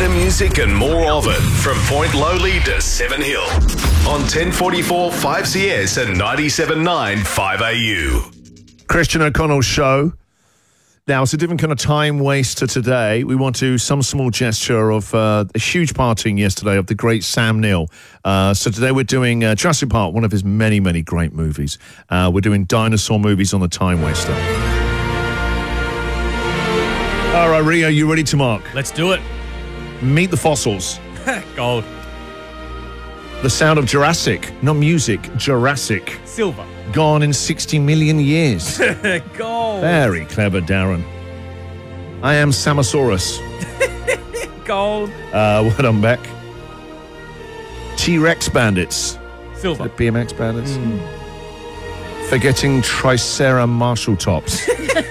better music and more of it from Point Lowly to Seven Hill on 1044 5CS and 97.9 5AU. Christian O'Connell Show. Now, it's a different kind of time waster today. We want to some small gesture of a huge parting yesterday of the great Sam Neill. So today we're doing Jurassic Park, one of his many, many great movies. We're doing dinosaur movies on the time waster. All right, Rio, you ready to mark? Let's do it. Meet the fossils. Gold. The sound of Jurassic, not music, Jurassic. Silver. Gone in 60 million years. Gold. Very clever, Darren. I am Samosaurus. Gold. Well done, Beck. T-Rex bandits. Silver. BMX bandits. Forgetting Tricera Marshall tops.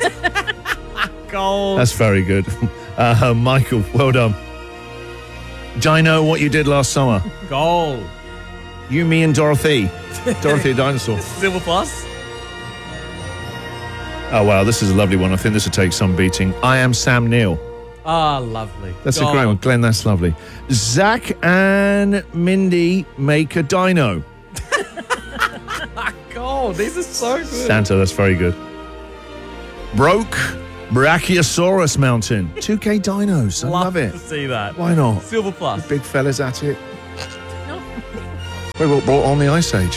Gold. That's very good. Michael, well done. Dino, what you did last summer. Gold. You, me, and Dorothy. Dorothy, a dinosaur. Silver plus. Oh, wow, this is a lovely one. I think this will take some beating. I am Sam Neill. Ah, lovely. That's Gold. a great one. Glenn, that's lovely. Zach and Mindy make a dino. Gold. These are so good. Santa, that's very good. Broke Brachiosaurus Mountain. 2K dinos. I love it. to see that. Why not? Silver plus. Big fellas at it. We were brought on the Ice Age.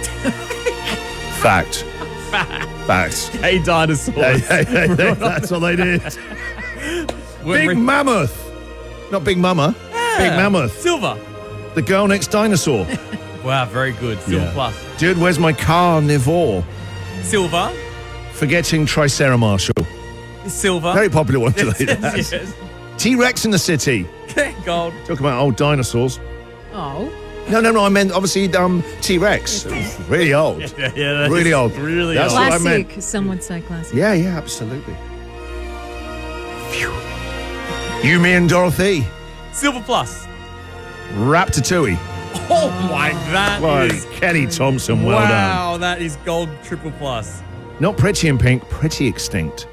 Fact. Facts. Hey, dinosaurs. That's what they did. Big Mammoth. Not Big Mama. Yeah. Big Mammoth. Silver. The girl next dinosaur. Wow, very good. Silver plus. Dude, where's my carnivore? Silver. Forgetting Tricera Marshall. Silver. Very popular one today. Yes. T-Rex in the city. Gold. Talk about old dinosaurs. Oh. No, I meant obviously T-Rex. Really old. Yeah, Really old. Really That's old. what I meant. Classic. Some would say classic. Yeah, absolutely. Phew. You, me, and Dorothy. Silver plus. Ratatouille. Oh my, that Well, is... Kenny Thompson, well done. Wow, that is gold triple plus. Not Pretty in Pink, Pretty Extinct.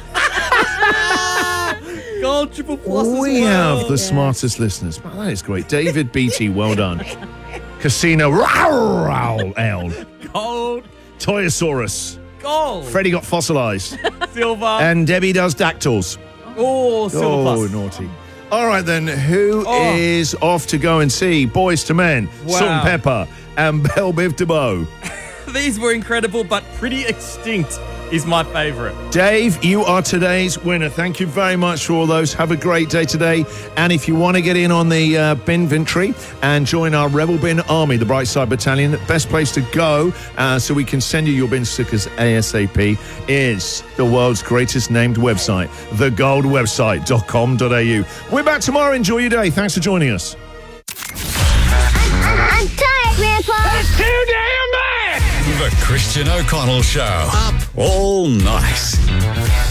Gold triple plus as We well. have the smartest listeners. Wow, that is great. David Beatty, well done. Casino, L. Gold. Toyosaurus. Gold. Freddie got fossilized. Silver. And Debbie does dactyls. Oh, silver plus. Naughty. All right, then, who is off to go and see Boys to Men, Wow. Salt and Pepper, and Belle Biv DeVoe? These were incredible, but Pretty Extinct is my favourite. Dave, you are today's winner. Thank you very much for all those. Have a great day today. And if you want to get in on the bin inventory and join our Rebel Bin Army, the Brightside Battalion, the best place to go so we can send you your bin stickers ASAP is the world's greatest named website, thegoldwebsite.com.au. We're back tomorrow. Enjoy your day. Thanks for joining us. I'm tired, Grandpa. That's too damn bad! The Christian O'Connell Show. Up all night.